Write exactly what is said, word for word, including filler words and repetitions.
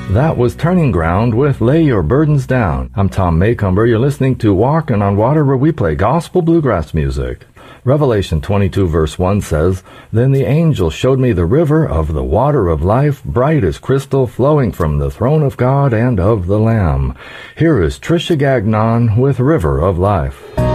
That was Turning Ground with Lay Your Burdens Down. I'm Tom Maycomber. You're listening to Walking on Water, where we play gospel bluegrass music. Revelation twenty-two verse one says, Then the angel showed me the river of the water of life, bright as crystal, flowing from the throne of God and of the Lamb. Here is Trisha Gagnon with River of Life.